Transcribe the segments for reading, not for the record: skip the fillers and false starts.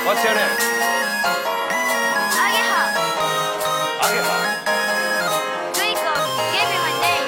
What's your name? Ageha. Ageha. Yuiko gave me my name.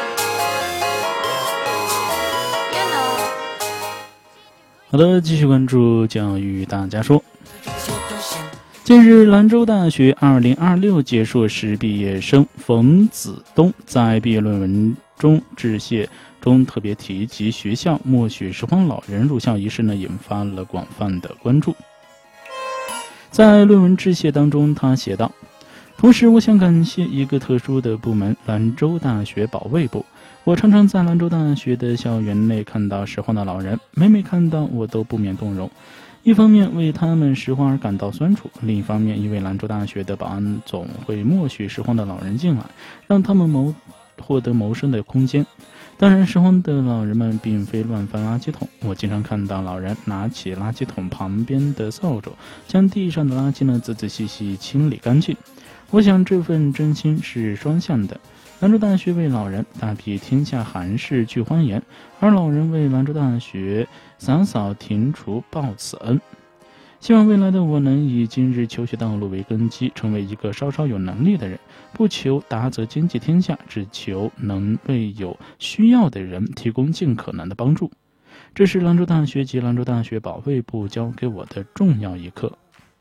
You know. 好的，继续关注教育大家说。近日，兰州大学2026届硕士毕业生冯子东在毕业论文中致谢中特别提及学校默许拾荒老人入校一事引发了广泛的关注。在论文致谢当中，他写道：同时我想感谢一个特殊的部门——兰州大学保卫部。我常常在兰州大学的校园内看到拾荒的老人，每每看到我都不免动容。一方面为他们拾荒而感到酸楚，另一方面因为兰州大学的保安总会默许拾荒的老人进来，让他们获得谋生的空间。当然，拾荒的老人们并非乱翻垃圾桶，我经常看到老人拿起垃圾桶旁边的扫帚，将地上的垃圾仔仔细细清理干净。我想这份真心是双向的。兰州大学为老人大庇天下寒士俱欢颜，而老人为兰州大学洒扫庭除报此恩。希望未来的我能以今日求学道路为根基，成为一个稍稍有能力的人，不求达则兼济天下，只求能为有需要的人提供尽可能的帮助。这是兰州大学及兰州大学保卫部教给我的重要一课。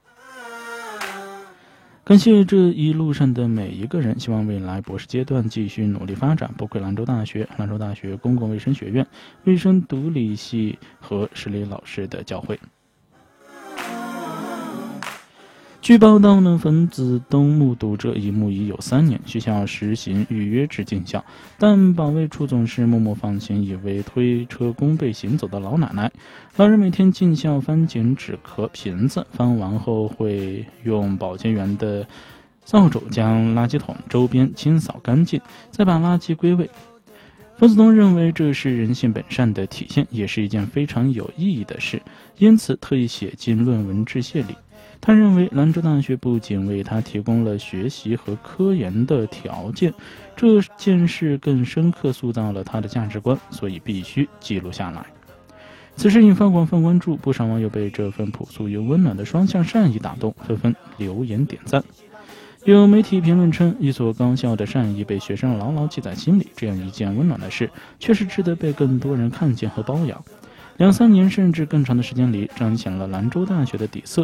感谢这一路上的每一个人，希望未来博士阶段继续努力发展，包括兰州大学、兰州大学公共卫生学院、卫生毒理系和实理老师的教诲。据报道冯子东目睹这一幕已有3年，学校实行预约制进校，但保卫处总是默默放行，以为推车弓背行走的老奶奶。老人每天进校翻捡纸壳、瓶子，翻完后会用保洁员的扫帚将垃圾桶周边清扫干净，再把垃圾归位。冯子东认为这是人性本善的体现，也是一件非常有意义的事，因此特意写进论文致谢里。他认为兰州大学不仅为他提供了学习和科研的条件，这件事更深刻塑造了他的价值观，所以必须记录下来。此事引发广泛关注，不少网友被这份朴素又温暖的双向善意打动，纷纷留言点赞。有媒体评论称，一所高校的善意被学生牢牢记在心里，这样一件温暖的事确实值得被更多人看见和褒扬。2-3年甚至更长的时间里，彰显了兰州大学的底色。